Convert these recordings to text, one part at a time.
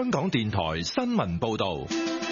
香港電台新聞報道。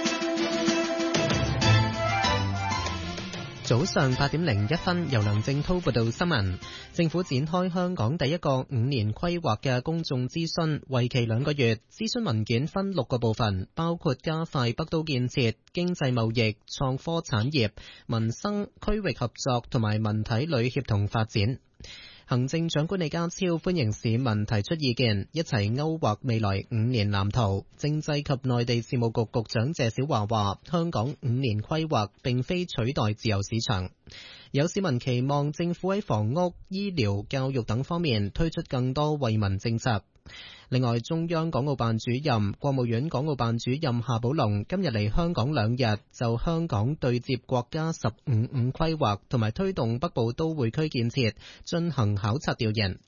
早上8點01分，由梁正濤報道新聞。政府展開香港第一個5年規劃嘅公眾諮詢，為期2個月。諮詢文件分6個部分，包括加快北都建設、經濟貿易、創科產業、民生、區域合作同埋文體旅協同發展。行政長官李家超歡迎市民提出意見，一齊勾畫未來5年藍圖。政制及內地事務局局長謝小華話，香港5年規劃並非取代自由市場。有市民期望政府喺房屋、醫療、教育等方面推出更多惠民政策。另外，中央港澳辦主任、國務院港澳辦主任夏寶龍今日嚟香港2日，就香港對接國家15五規劃同埋推動北部都會區建設進行考察調研。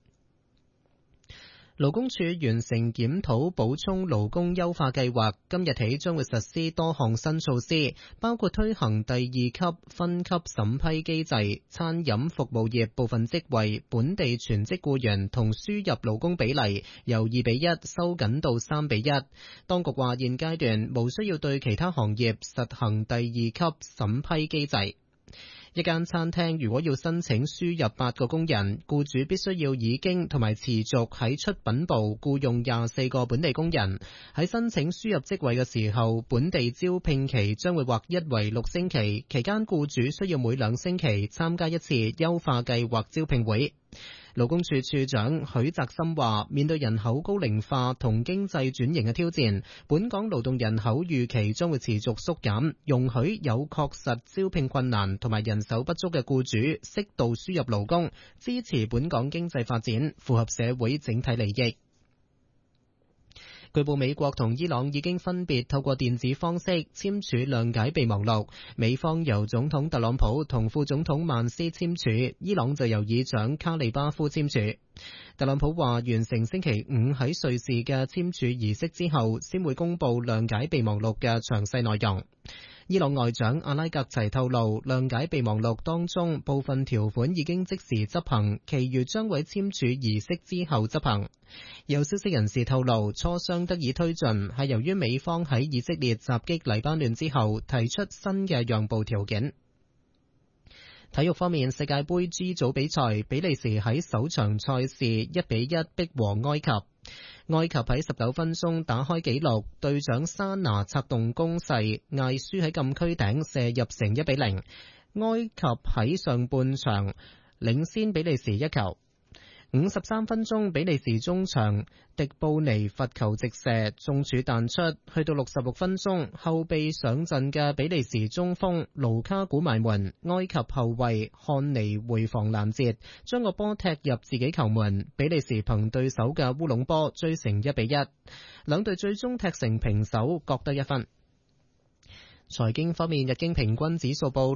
勞工處完成檢討補充勞工優化計劃，今日起將會實施多項新措施，包括推行第2級分級審批機制，餐飲服務業部分職位本地全職僱員同輸入勞工比例由2:1收緊到3:1。當局話現階段無需要對其他行業實行第2級審批機制。一間餐廳如果要申請輸入8個工人，僱主必須要已經同埋持續喺出品部僱用24個本地工人。喺申請輸入職位嘅時候，本地招聘期將會劃一為6星期，期間僱主需要每2星期參加一次優化計劃招聘會。勞工處處長許澤森話，面對人口高齡化同經濟轉型嘅挑戰，本港勞動人口預期將會持續縮減，容許有確實招聘困難同埋人手不足嘅僱主適度輸入勞工，支持本港經濟發展，符合社會整體利益。據報美國同伊朗已經分別透過電子方式簽署諒解備忘錄，美方由總統特朗普同副總統曼斯簽署，伊朗就由議長卡利巴夫簽署。特朗普話完成星期5喺瑞士嘅簽署儀式之後，先會公佈諒解備忘錄嘅詳細內容。伊朗外長阿拉格齊透露，諒解備忘錄當中部分條款已經即時執行，其餘將會簽署儀式之後執行。有消息人士透露，磋商得以推進係由於美方喺以色列襲擊黎巴嫩之後提出新嘅讓步條件。體育方面，世界盃 G 組比賽，比利時喺首場賽事1:1逼和埃及。埃及喺19分鐘打開紀錄，隊長沙拿策動攻勢，艾舒喺禁區頂射入成1:0。埃及喺上半場領先比利時1球。53分鐘，比利時中場迪布尼罰球直射中柱彈出，去到66分鐘，後備上陣嘅比利時中鋒盧卡古埋門，埃及後衛漢尼回防攔截，將個波踢入自己球門，比利時憑對手嘅烏龍波追成1:1，兩隊最終踢成平手，各得1分。財經方面，日經平均指數報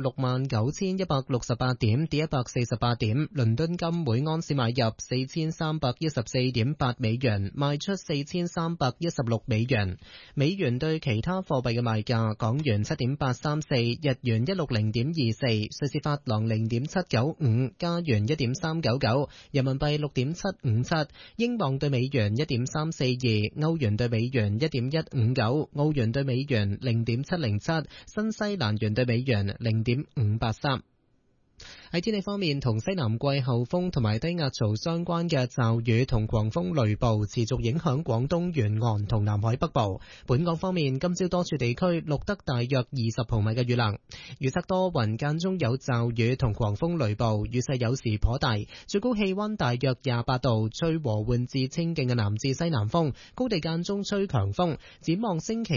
69,168點，跌148點。倫敦金每盎司買入4314.8美元，賣出4316美元。美元對其他貨幣嘅賣價：港元7.834，日元160.24，瑞士法郎0.795，加元1.399，人民幣6.757，英鎊對美元1.342，歐元對美元1.159，澳元對美元0.707。新西蘭元對美元0.583。喺天氣方面，同西南季候風同埋低壓槽相關嘅驟雨同狂風雷暴持續影響廣東沿岸同南海北部。本港方面，今朝多處地區錄得大約20毫米嘅雨量。預測多雲，間中有驟雨同狂風雷暴，雨勢有時頗大，最高氣溫大約28度，吹和緩至清勁嘅南至西南風，高地間中吹強風。展望星期